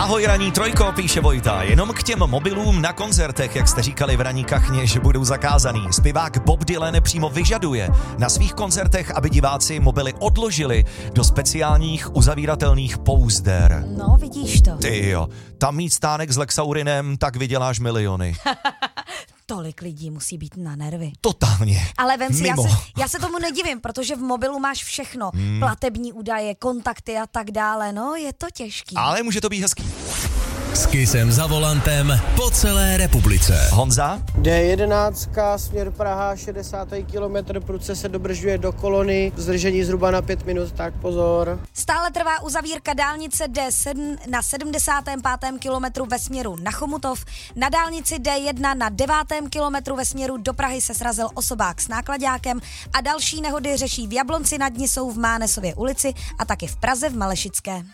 Ahoj raní trojko, píše Vojta. Jenom k těm mobilům na koncertech, jak jste říkali v Ranní kachně, že budou zakázaný. Zpěvák Bob Dylan přímo vyžaduje na svých koncertech, aby diváci mobily odložili do speciálních uzavíratelných pouzder. No, vidíš to. Ty jo, tam mít stánek s Lexaurinem, tak vyděláš miliony. Tolik lidí musí být na nervy. Totálně. Ale vem si, Mimo. já se tomu nedivím, protože v mobilu máš všechno. Platební údaje, kontakty a tak dále. No, je to těžký. Ale může to být hezký. S Kissem za volantem po celé republice. Honza? D11, směr Praha, 60. kilometr, prudce se dobržuje do kolony, zdržení zhruba na 5 minut, tak pozor. Stále trvá uzavírka dálnice D7 na 75. kilometru ve směru na Chomutov. Na dálnici D1 na 9. kilometru ve směru do Prahy se srazil osobák s náklaďákem a další nehody řeší v Jablonci nad Nisou v Mánesově ulici a taky v Praze v Malešické.